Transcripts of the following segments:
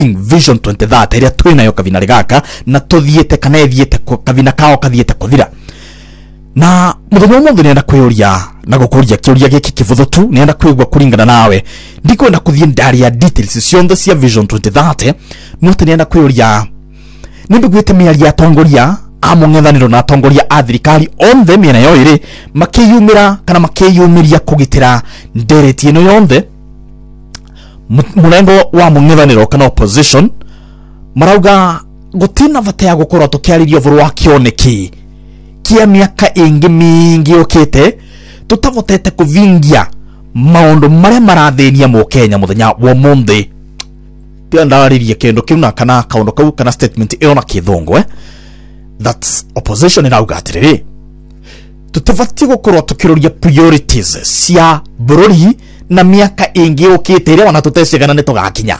Vision 2030 iria twinayo kavinari gaka na tuthiete kana ethiete kavina kao kathiete kuthira. Na muthenya umwe nenda kwiyuria na gukuria kiuria giki kivuthu tu nenda kwigwa kuringana nawe ndikwenda kuthie ndari ya details cionthe cia Vision 2030 no nenda kwiyuria nimbigwite miaria atongoria amung'ethaniro na atongoria a thirikari onthe miena yoiri makiyumira kana makiyumiria kugitira ndereti ino yonthe. Murengo wa mung'ethaniro kana opposition marauga gutina vata ya gukorwo tukiariria vuru wa kioneki kia miaka ingi mingi ukite tutavotete kuvingia maundu maria marathenia mu Kenya muthenya wa mundi. Tia ndariria kendo kiu na kana kaundu kau kana statement iyo na kithungu that's opposition irauga atiriri tutavati gukorwo tukiroria priorities cia bururi na miaka ingi ukite iria wana tutecegana ni tugakinya.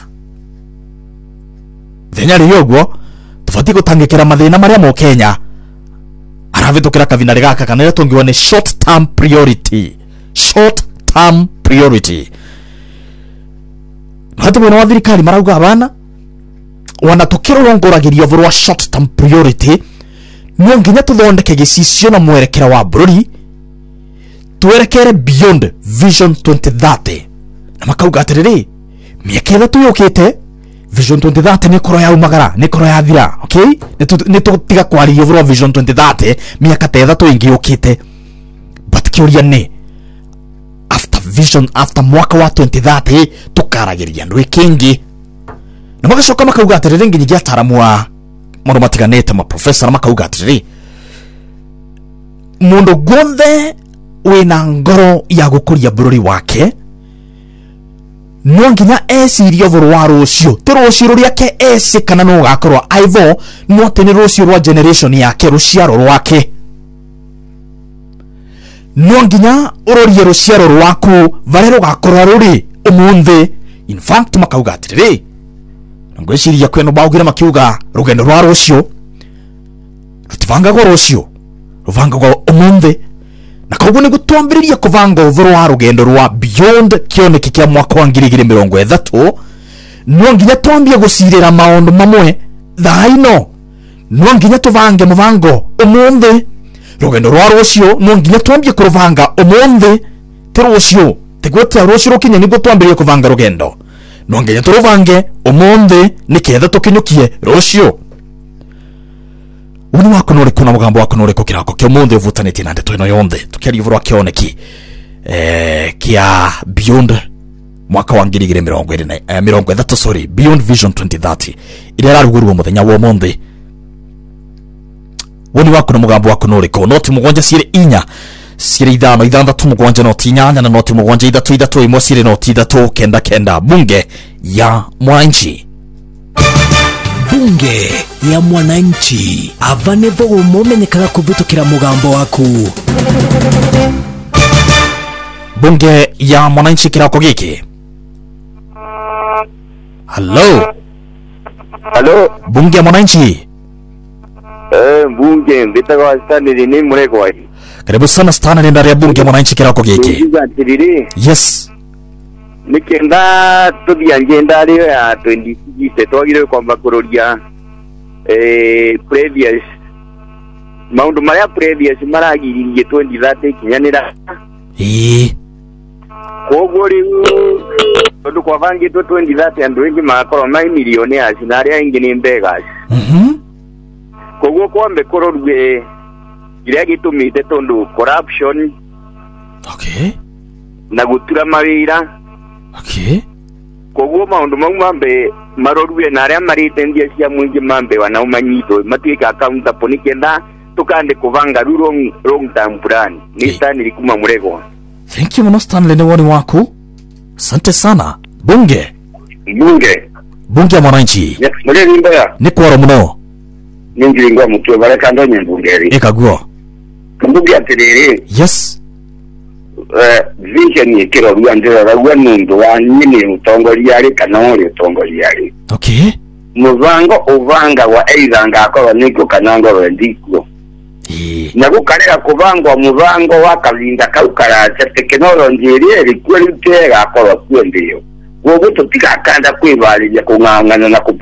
Thenya riyo guo tuvati gutangikira mathina maria mu Kenya aravitukira kavinari gaka kana ria tungiwa ni short term priority. Hata mwana wa thirikari marauga abana wanatukira rongoragiria vuru wa short term priority no nginya tuthondeke gicicio na mwerekera wa bururi twerekere beyond Vision 2030. Na makauga atiriri miaka ithatu yukite Vision 2030 ni koro ya umagara ni koro ya thira. Okay, ni tutiga kwariria vuru wa Vision 2030 miaka ithatu ingi yukite. But kiuria ni after mwaka wa 2030 tukaragiria ndwi kingi. Na magacoka makauga atiriri nginyagia ataramu wa maundu matiganite ma professor na makauga atiriri mundu guothe wina ngoro ya gukuria bururi wake no nginya esirio vuru wa rucio ti rucio ruriake esi kana no gakorwo aivo no tene rucio rwa generation yake ruciaro rwake no nginya urorie ruciaro rwaku varero gakorwo ruri umunthe. In fact makauga atiriri ngwiciria kweno baugira makiuga rugendo rwa rucio rutivanga go rucio ruvanga go umunthe na koguo ni gutwambiriria kuvanga uvuru wa rugendo rwa beyond kioneki kia mwaka wa 2030 no nginya twambie gucirira maundu mamwe thaino no nginya tuvange muvango umunthe. Rugendo rwa rucio no nginya twambie kuruvanga umunthe ti rucio tigweta rucio rukinya ni gutwambiriria kuvanga rugendo no nginya turuvange umunthe niketha tukinyukie rucio. Uni wako nuri kuna mugambo wako nuri kukirako kio umunthe uvutaniti na ndeto ino yonthe tukiaria vuru wa kioneki kia beyond mwaka wa 2030 sorry beyond Vision 2030 iria rarugurwo muthenya wa umunthe. Uni wako na mugambo wako nuri ko noti mugwanja ciire inya ciire ithano ithanthatu mugwanja noti inyanya na noti mugwanja ithatu imwe ciire noti ithatu kenda. Bunge ya Mwananchi. Bunge ya Mwananchi avanevo umumenyekaga kuvitukira mugambo waku. Bunge ya Mwananchi kirako giki. Hello. Bunge ya Mwananchi. Bunge mbitaga Stanley ni Muregwa. Karibu sana Stanley ndani ya Bunge ya Mwananchi kirako giki. Yes. Nikenda tuthia ngenda rio ya 26 twagire kwamba kuroria previous maundu maria previous maragiririe 2030 kinyanira koguo riu tondu kwa vangi 2030 andu ingi makorwo mai millionaires na aria ingi ni beggars. Koguo kwambe kurorue iria gitumite tondu corruption. Okay. Na gutura mawira. Okay. Koguo maundu mau mambe marorue na aria maritendia cia mwingi mambe wanaumanyito matuika accountable nikenda tukande kuvanga long term plan. Ni Stanley kuma Muregwa. Thank you Stanley ni woni waku. Asante sana. Bunge ya Mwananchi. Yes, Muregwa mbaya. Ni kwaro muno. Ningiringwa mutwe baraka ndonye mbungeri. Ekaguo. Kumbugi atiriri. Yes. Vision ni kiro ruandira ragwa nundu wa nyine utongoria ari kana uri utongoria ari. Okay. Muvango uvanga wa either ngakora niko kana ngoro ndiko. Na gukarega kuvangwa muvango wa kavinda kaukara technology iri kwelitega akora kwendeo. wogo tutigakanda kwibaliria kung'ang'ana na